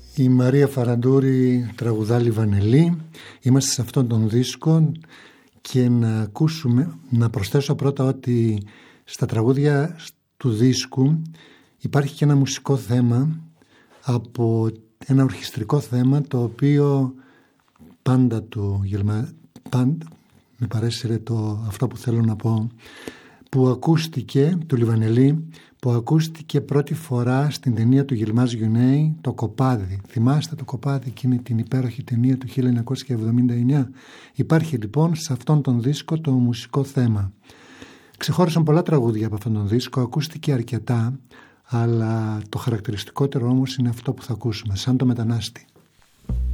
Η Μαρία Φαραντούρη τραγουδά Λιβανελή. Είμαστε σε αυτόν τον δίσκο και να προσθέσω πρώτα ότι στα τραγούδια του δίσκου υπάρχει και ένα μουσικό θέμα, από ένα ορχιστρικό θέμα, το οποίο πάντα με παρέσυρε αυτό που θέλω να πω, που ακούστηκε, του Λιβανελή, που ακούστηκε πρώτη φορά στην ταινία του Γιλμάζ Γιουνέη, το Κοπάδι. Θυμάστε το Κοπάδι, εκείνη την υπέροχη ταινία του 1979? Υπάρχει λοιπόν σε αυτόν τον δίσκο το μουσικό θέμα. Ξεχώρισαν πολλά τραγούδια από αυτόν τον δίσκο, ακούστηκε αρκετά, αλλά το χαρακτηριστικότερο όμως είναι αυτό που θα ακούσουμε, σαν το μετανάστη.